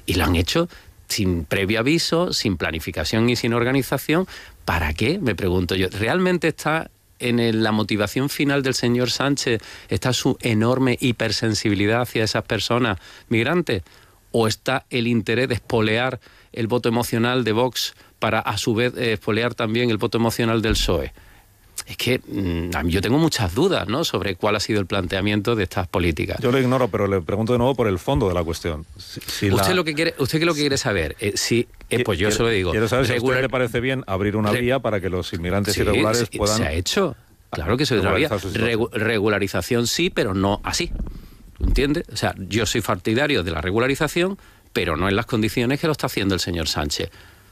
Y lo han hecho sin previo aviso, sin planificación y sin organización. ¿Para qué? Me pregunto yo. ¿Realmente está en la motivación final del señor Sánchez, está su enorme hipersensibilidad hacia esas personas migrantes? ¿O está el interés de espolear el voto emocional de Vox para, a su vez, espolear también el voto emocional del PSOE? Es que yo tengo muchas dudas, ¿no?, sobre cuál ha sido el planteamiento de estas políticas. Yo lo ignoro, pero le pregunto de nuevo por el fondo de la cuestión. ¿Usted qué es lo que quiere saber? Pues yo se lo digo. Quiero saber si a usted le parece bien abrir una vía para que los inmigrantes irregulares puedan... Se ha hecho. Claro que se otra vía. Regularización sí, pero no así. ¿Entiende? O sea, yo soy partidario de la regularización, pero no en las condiciones que lo está haciendo el señor Sánchez.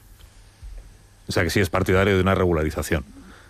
O sea, que sí es partidario de una regularización.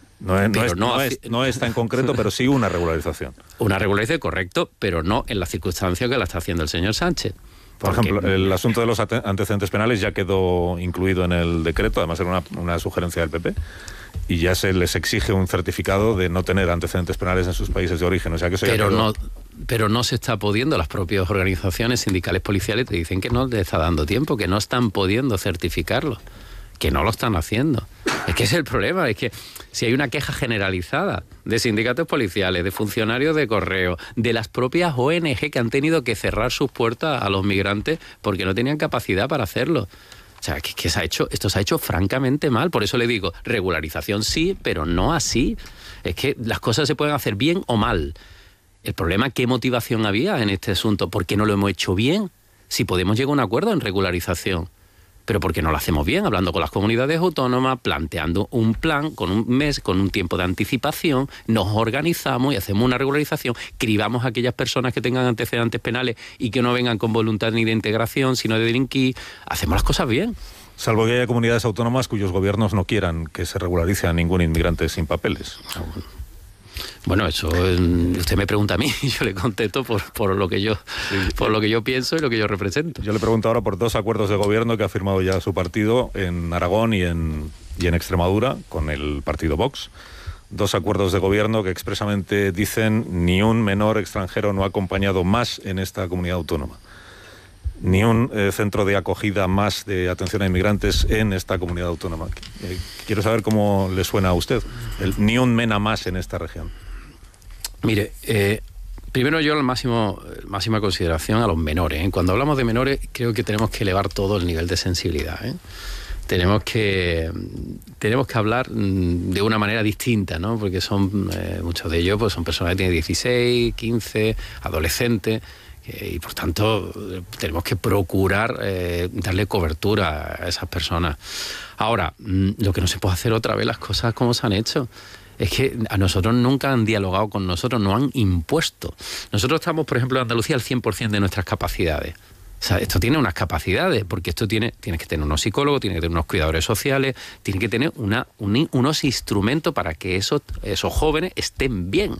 No está en concreto, pero sí una regularización. Una regularización, correcto, pero no en las circunstancias que la está haciendo el señor Sánchez. Por ejemplo, el asunto de los antecedentes penales ya quedó incluido en el decreto, además era una sugerencia del PP, y ya se les exige un certificado de no tener antecedentes penales en sus países de origen. O sea que eso pero no se está pudiendo. Las propias organizaciones sindicales policiales te dicen que no les está dando tiempo, que no están pudiendo certificarlo, que no lo están haciendo. Es que ese es el problema, es que si hay una queja generalizada de sindicatos policiales, de funcionarios de correo, de las propias ONG que han tenido que cerrar sus puertas a los migrantes porque no tenían capacidad para hacerlo. O sea, que esto se ha hecho francamente mal. Por eso le digo, regularización sí, pero no así. Es que las cosas se pueden hacer bien o mal. El problema es qué motivación había en este asunto. ¿Por qué no lo hemos hecho bien? Si podemos llegar a un acuerdo en regularización. Pero ¿por qué no lo hacemos bien? Hablando con las comunidades autónomas, planteando un plan con un mes, con un tiempo de anticipación, nos organizamos y hacemos una regularización, cribamos a aquellas personas que tengan antecedentes penales y que no vengan con voluntad ni de integración, sino de delinquir. Hacemos las cosas bien. Salvo que haya comunidades autónomas cuyos gobiernos no quieran que se regularice a ningún inmigrante sin papeles. Bueno, eso usted me pregunta a mí y yo le contesto por lo que yo pienso y lo que yo represento. Yo le pregunto ahora por 2 acuerdos de gobierno que ha firmado ya su partido en Aragón y en Extremadura con el partido Vox. 2 acuerdos de gobierno que expresamente dicen ni un menor extranjero no acompañado más en esta comunidad autónoma. Ni un centro de acogida más de atención a inmigrantes en esta comunidad autónoma. Quiero saber cómo le suena a usted ni un MENA más en esta región. Mire, primero yo máxima consideración a los menores. Cuando hablamos de menores creo que tenemos que elevar todo el nivel de sensibilidad. Tenemos que hablar de una manera distinta, ¿no? Porque son muchos de ellos pues son personas que tienen 16, 15, adolescentes. Y por tanto tenemos que procurar darle cobertura a esas personas. Ahora, lo que no se puede hacer otra vez las cosas como se han hecho. Es que a nosotros nunca han dialogado con nosotros, nos han impuesto. Nosotros estamos, por ejemplo, en Andalucía al 100% de nuestras capacidades. O sea, esto tiene unas capacidades, porque esto tienes que tener unos psicólogos, tienes que tener unos cuidadores sociales, tienes que tener unos instrumentos para que esos jóvenes estén bien.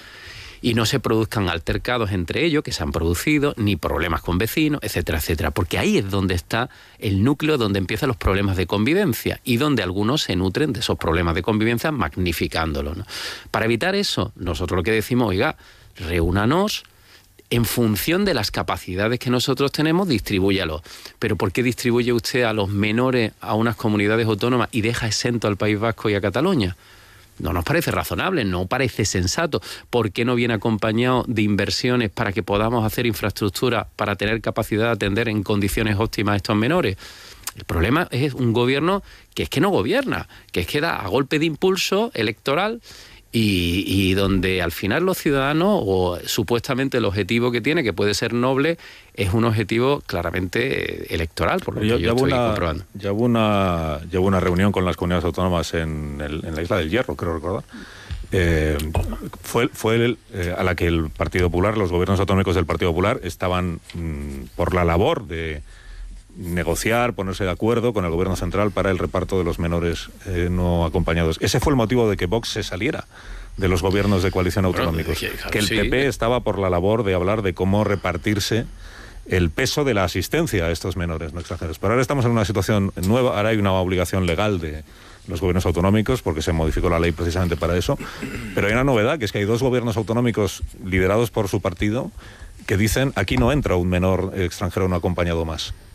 Y no se produzcan altercados entre ellos, que se han producido, ni problemas con vecinos, etcétera, etcétera. Porque ahí es donde está el núcleo, donde empiezan los problemas de convivencia y donde algunos se nutren de esos problemas de convivencia magnificándolos, ¿no? Para evitar eso, nosotros lo que decimos, oiga, reúnanos, en función de las capacidades que nosotros tenemos, distribúyalos. Pero ¿por qué distribuye usted a los menores a unas comunidades autónomas y deja exento al País Vasco y a Cataluña? No nos parece razonable, no parece sensato. ¿Por qué no viene acompañado de inversiones para que podamos hacer infraestructura para tener capacidad de atender en condiciones óptimas a estos menores? El problema es un gobierno que es que no gobierna, que es que da a golpe de impulso electoral y donde al final los ciudadanos, o supuestamente el objetivo que tiene, que puede ser noble, es un objetivo claramente electoral, por lo que yo estoy comprobando. Ya hubo una reunión con las comunidades autónomas en la Isla del Hierro, creo recordar. Fue a la que el Partido Popular, los gobiernos autonómicos del Partido Popular, estaban por la labor de negociar, ponerse de acuerdo con el gobierno central para el reparto de los menores no acompañados. Ese fue el motivo de que Vox se saliera de los gobiernos de coalición autonómicos. Que el PP estaba por la labor de hablar de cómo repartirse el peso de la asistencia a estos menores no extranjeros. Pero ahora estamos en una situación nueva, ahora hay una obligación legal de los gobiernos autonómicos, porque se modificó la ley precisamente para eso, pero hay una novedad, que es que hay 2 gobiernos autonómicos liderados por su partido que dicen, aquí no entra un menor extranjero no acompañado más.